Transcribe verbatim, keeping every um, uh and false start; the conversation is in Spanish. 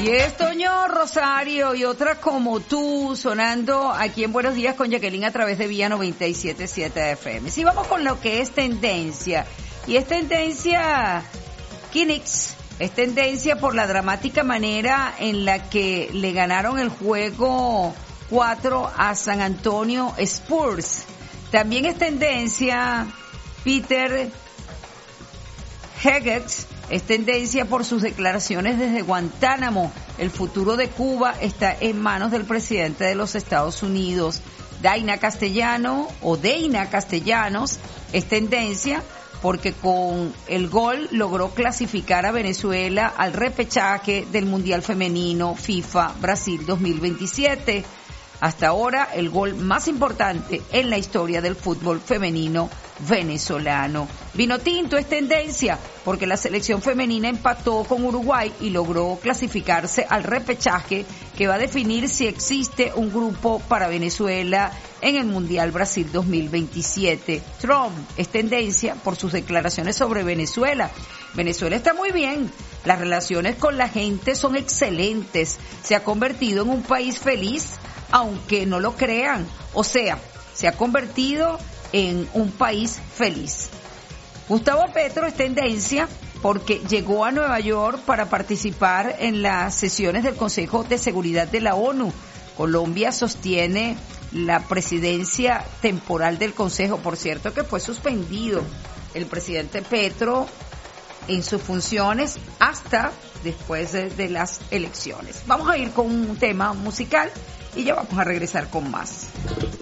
Y es Toño Rosario y otra como tú, sonando aquí en Buenos Días con Jacqueline a través de Vía noventa y siete punto siete F M. Sí, vamos con lo que es tendencia. Y es tendencia Knicks. Es tendencia por la dramática manera en la que le ganaron el juego cuatro a San Antonio Spurs. También es tendencia Peter Heggett. Es tendencia por sus declaraciones desde Guantánamo. El futuro de Cuba está en manos del presidente de los Estados Unidos. Daina Castellano o Deina Castellanos es tendencia porque con el gol logró clasificar a Venezuela al repechaje del Mundial Femenino FIFA Brasil dos mil veintisiete. Hasta ahora el gol más importante en la historia del fútbol femenino venezolano. Vinotinto es tendencia porque la selección femenina empató con Uruguay y logró clasificarse al repechaje que va a definir si existe un grupo para Venezuela en el Mundial Brasil dos mil veintisiete. Trump es tendencia por sus declaraciones sobre Venezuela. Venezuela está muy bien, las relaciones con la gente son excelentes, se ha convertido en un país feliz, aunque no lo crean, o sea, se ha convertido en un país feliz. Gustavo Petro es tendencia porque llegó a Nueva York para participar en las sesiones del Consejo de Seguridad de la ONU. Colombia sostiene la presidencia temporal del Consejo, por cierto que fue suspendido el presidente Petro en sus funciones hasta después de, de las elecciones. Vamos a ir con un tema musical y ya vamos a regresar con más.